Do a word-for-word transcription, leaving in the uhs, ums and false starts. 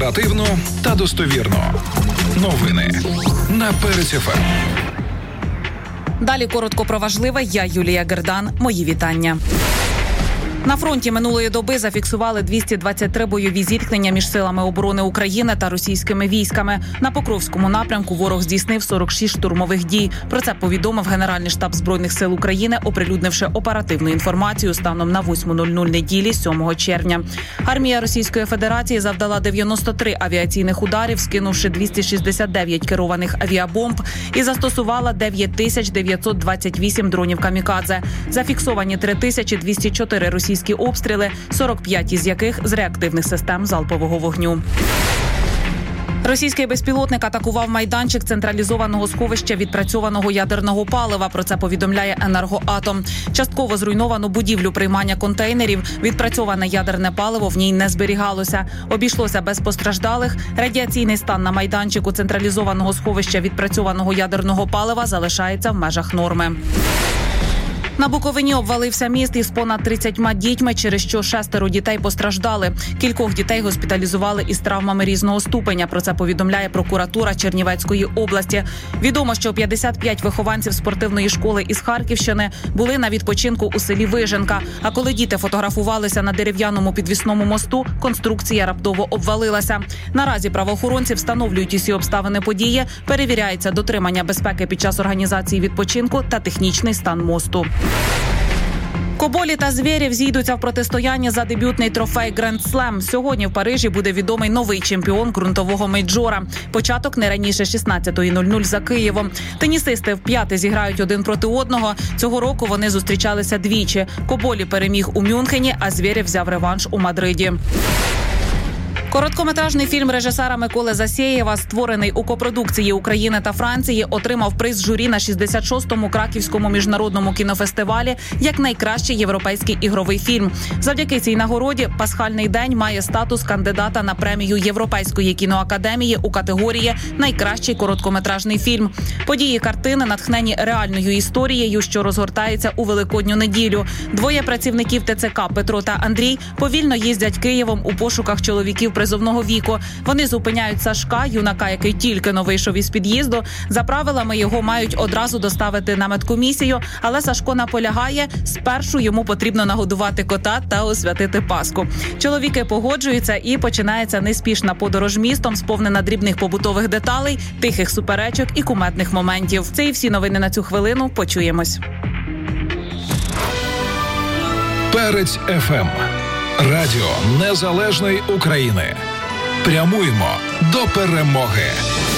Оперативно та достовірно. Новини на Перець еф ем. Далі коротко про важливе. Я Юлія Гердан. Мої вітання. На фронті минулої доби зафіксували двісті двадцять три бойові зіткнення між силами оборони України та російськими військами. На Покровському напрямку ворог здійснив сорок шість штурмових дій. Про це повідомив Генеральний штаб Збройних сил України, оприлюднивши оперативну інформацію станом на восьму нуль нуль неділі сьомого червня. Армія Російської Федерації завдала дев'яносто три авіаційних ударів, скинувши двісті шістдесят дев'ять керованих авіабомб і застосувала дев'ять тисяч дев'ятсот двадцять вісім дронів камікадзе. Зафіксовані три тисячі двісті чотири російські обстріли, сорок п'ять із яких з реактивних систем залпового вогню. Російський безпілотник атакував майданчик централізованого сховища відпрацьованого ядерного палива. Про це повідомляє «Енергоатом». Частково зруйновано будівлю приймання контейнерів. Відпрацьоване ядерне паливо в ній не зберігалося. Обійшлося без постраждалих. Радіаційний стан на майданчику централізованого сховища відпрацьованого ядерного палива залишається в межах норми. На Буковині обвалився міст із понад тридцятьма дітьми, через що шестеро дітей постраждали. Кількох дітей госпіталізували із травмами різного ступеня. Про це повідомляє прокуратура Чернівецької області. Відомо, що п'ятдесят п'ять вихованців спортивної школи із Харківщини були на відпочинку у селі Виженка. А коли діти фотографувалися на дерев'яному підвісному мосту, конструкція раптово обвалилася. Наразі правоохоронці встановлюють усі обставини події, перевіряється дотримання безпеки під час організації відпочинку та технічний стан мосту. Коболі та Звєрєв зійдуться в протистоянні за дебютний трофей Гранд Слем. Сьогодні в Парижі буде відомий новий чемпіон ґрунтового мейджора. Початок не раніше шістнадцятої нуль нуль за Києвом. Тенісисти вп'яте зіграють один проти одного. Цього року вони зустрічалися двічі. Коболі переміг у Мюнхені, а Звєрєв взяв реванш у Мадриді. Короткометражний фільм режисера Миколи Засєєва, створений у копродукції України та Франції, отримав приз журі на шістдесят шостому Краківському міжнародному кінофестивалі як найкращий європейський ігровий фільм. Завдяки цій нагороді «Пасхальний день» має статус кандидата на премію Європейської кіноакадемії у категорії «Найкращий короткометражний фільм». Події картини натхнені реальною історією, що розгортається у Великодню неділю. Двоє працівників ТЦК Петро та Андрій повільно їздять Києвом у пошуках чоловіків призовного віку. Вони зупиняють Сашка, юнака, який тільки-но вийшов із під'їзду. За правилами його мають одразу доставити на медкомісію, але Сашко наполягає, спершу йому потрібно нагодувати кота та освятити Пасху. Чоловіки погоджуються і починається неспішна подорож містом, сповнена дрібних побутових деталей, тихих суперечок і кумедних моментів. Це і всі новини на цю хвилину. Почуємось. Перець еф ем. Радіо Незалежної України. Прямуємо до перемоги.